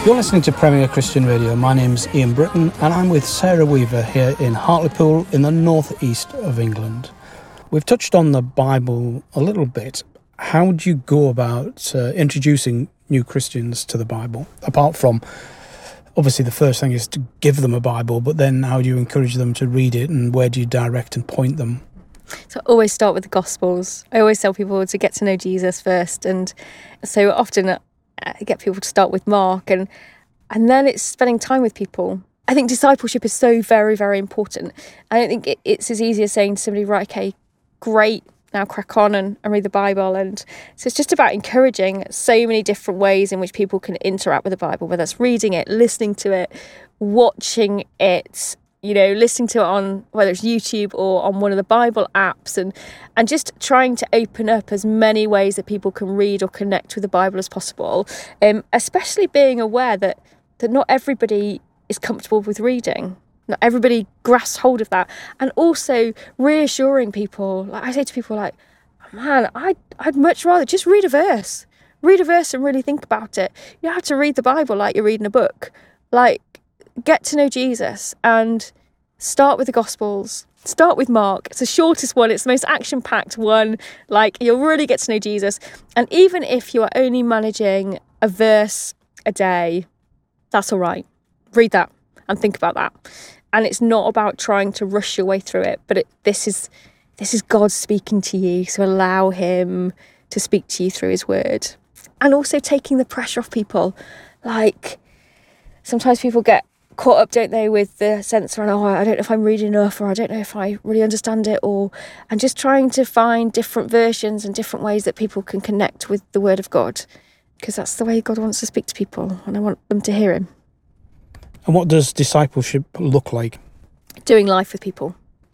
You're listening to Premier Christian Radio. My name's Ian Britton and I'm with Sarah Weaver here in Hartlepool in the northeast of England. We've touched on the Bible a little bit. How do you go about introducing new Christians to the Bible? Apart from, obviously the first thing is to give them a Bible, but then how do you encourage them to read it and where do you direct and point them? So I always start with the Gospels. I always tell people to get to know Jesus first, and so often I get people to start with Mark, and then it's spending time with people. I think discipleship is so very, very important. I don't think it's as easy as saying to somebody, right, okay, great, now crack on and read the Bible. And so it's just about encouraging so many different ways in which people can interact with the Bible, whether that's reading it, listening to it, watching it, listening to it on whether it's YouTube or on one of the Bible apps, and just trying to open up as many ways that people can read or connect with the Bible as possible, especially being aware that not everybody is comfortable with reading. Not everybody grasps hold of that. And also reassuring people, like I say to people like, man, I'd much rather just read a verse and really think about it. You have to read the Bible like you're reading a book. Like, get to know Jesus and start with the Gospels. Start with Mark. It's the shortest one. It's the most action-packed one. Like, you'll really get to know Jesus. And even if you are only managing a verse a day, that's all right. Read that and think about that. And it's not about trying to rush your way through it, but this is God speaking to you. So allow him to speak to you through his word. And also taking the pressure off people. Like, sometimes people get caught up, don't they, with the sense around, I don't know if I'm reading enough, or I don't know if I really understand it, and just trying to find different versions and different ways that people can connect with the word of God, because that's the way God wants to speak to people, and I want them to hear him. And what does discipleship look like? Doing life with people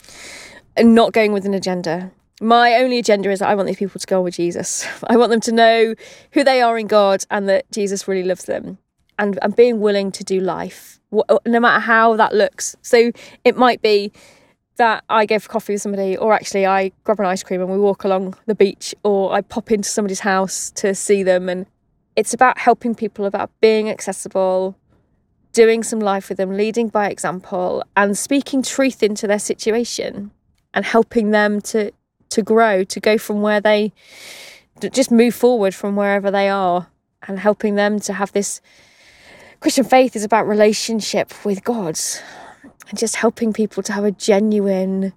and not going with an agenda. My only agenda is that I want these people to go with Jesus. I want them to know who they are in God and that Jesus really loves them, and being willing to do life, no matter how that looks. So it might be that I go for coffee with somebody, or actually I grab an ice cream and we walk along the beach, or I pop into somebody's house to see them. And it's about helping people, about being accessible, doing some life with them, leading by example, and speaking truth into their situation and helping them to grow, to go from where they just move forward from wherever they are, and helping them to have this. Christian faith is about relationship with God and just helping people to have a genuine,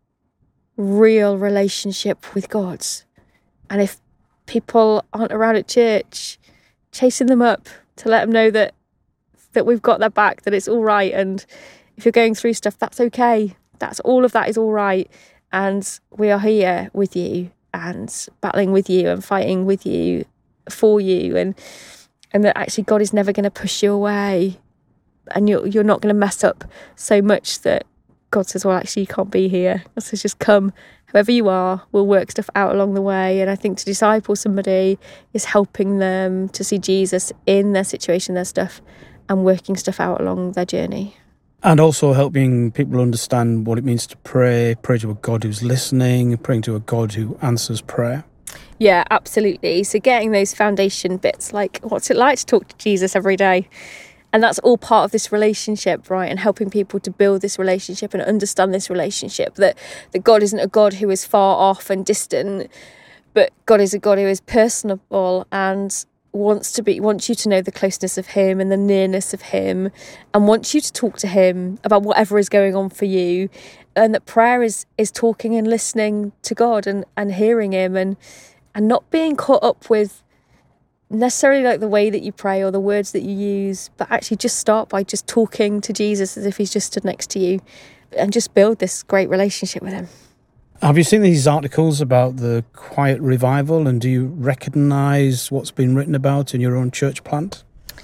real relationship with God. And if people aren't around at church, chasing them up to let them know that we've got their back, that it's all right. And if you're going through stuff, that's okay. All of that is all right. And we are here with you and battling with you and fighting with you, for you, and that actually God is never going to push you away, and you're not going to mess up so much that God says, well, actually you can't be here. So just come, whoever you are, we'll work stuff out along the way. And I think to disciple somebody is helping them to see Jesus in their situation, their stuff, and working stuff out along their journey. And also helping people understand what it means to pray to a God who's listening, praying to a God who answers prayer. Yeah, absolutely. So getting those foundation bits, like what's it like to talk to Jesus every day? And that's all part of this relationship, right? And helping people to build this relationship and understand this relationship, that God isn't a God who is far off and distant, but God is a God who is personable and wants you to know the closeness of him and the nearness of him, and wants you to talk to him about whatever is going on for you. And that prayer is talking and listening to God and hearing him, and not being caught up with necessarily like the way that you pray or the words that you use, but actually just start by just talking to Jesus as if he's just stood next to you, and just build this great relationship with him. Have you seen these articles about the Quiet Revival, and do you recognise what's been written about in your own church plant?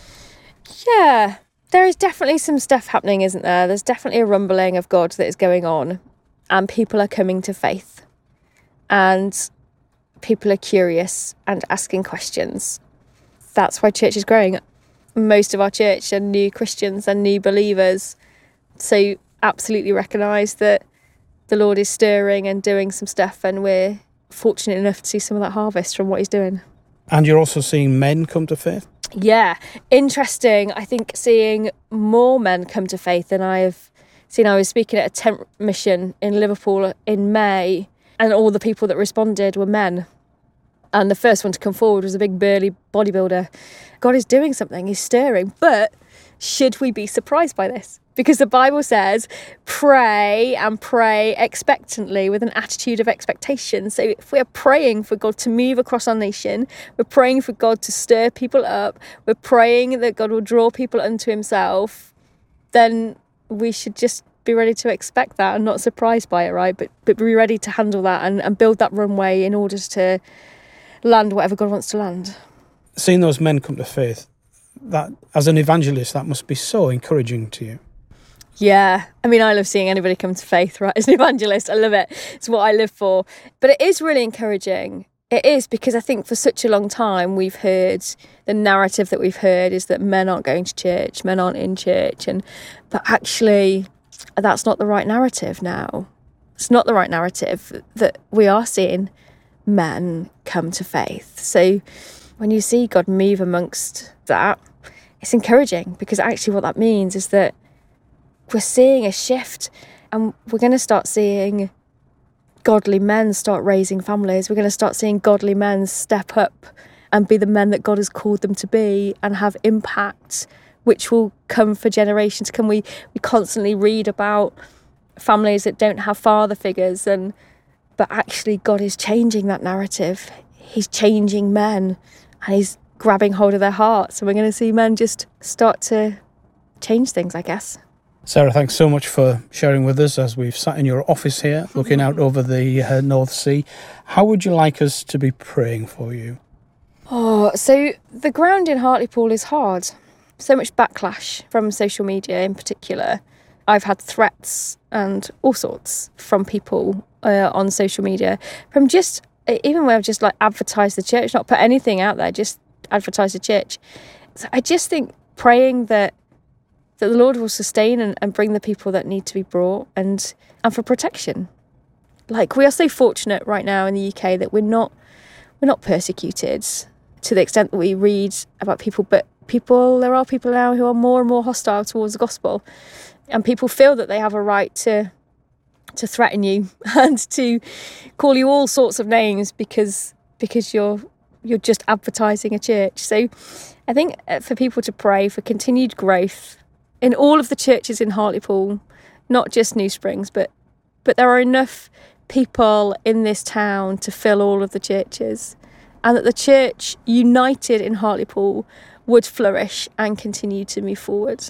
Yeah, there is definitely some stuff happening, isn't there? There's definitely a rumbling of God that is going on, and people are coming to faith, and people are curious and asking questions. That's why church is growing. Most of our church are new Christians and new believers. So absolutely recognise that the Lord is stirring and doing some stuff, and we're fortunate enough to see some of that harvest from what he's doing. And you're also seeing men come to faith? Yeah, interesting. I think seeing more men come to faith than I've seen. I was speaking at a tent mission in Liverpool in May, and all the people that responded were men. And the first one to come forward was a big burly bodybuilder. God is doing something, he's stirring. But should we be surprised by this? Because the Bible says, pray and pray expectantly with an attitude of expectation. So if we're praying for God to move across our nation, we're praying for God to stir people up, we're praying that God will draw people unto himself, then we should just be ready to expect that and not surprised by it, right? But be ready to handle that and build that runway in order to land whatever God wants to land. Seeing those men come to faith, that as an evangelist, that must be so encouraging to you. Yeah, I mean, I love seeing anybody come to faith, right? As an evangelist, I love it. It's what I live for. But it is really encouraging. It is, because I think for such a long time we've heard, the narrative that we've heard is that men aren't going to church, men aren't in church. But actually, that's not the right narrative now. It's not the right narrative that we are seeing men come to faith. So when you see God move amongst that, it's encouraging, because actually what that means is that we're seeing a shift, and we're going to start seeing godly men start raising families. We're going to start seeing godly men step up and be the men that God has called them to be and have impact, which will come for generations to come. We constantly read about families that don't have father figures, but actually God is changing that narrative. He's changing men, and he's grabbing hold of their hearts. And we're going to see men just start to change things, I guess. Sarah, thanks so much for sharing with us as we've sat in your office here, looking out over the North Sea. How would you like us to be praying for you? So the ground in Hartlepool is hard. So much backlash from social media in particular. I've had threats and all sorts from people on social media, from just, even where I've just like advertised the church, not put anything out there, just advertise the church. So I just think praying that the Lord will sustain and bring the people that need to be brought, and for protection. Like, we are so fortunate right now in the UK that we're not persecuted to the extent that we read about people, but there are people now who are more and more hostile towards the gospel, and people feel that they have a right to threaten you and to call you all sorts of names because you're just advertising a church. So I think for people to pray for continued growth in all of the churches in Hartlepool, not just New Springs, but there are enough people in this town to fill all of the churches, and that the church united in Hartlepool would flourish and continue to move forward.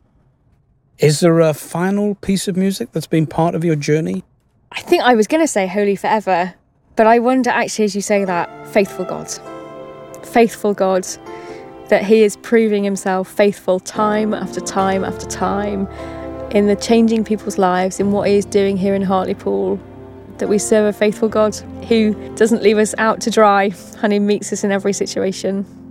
Is there a final piece of music that's been part of your journey? I think I was going to say Holy Forever, but I wonder actually, as you say that, Faithful God. Faithful God, that he is proving himself faithful time after time after time in the changing people's lives, in what he is doing here in Hartlepool, that we serve a faithful God who doesn't leave us out to dry, and he meets us in every situation.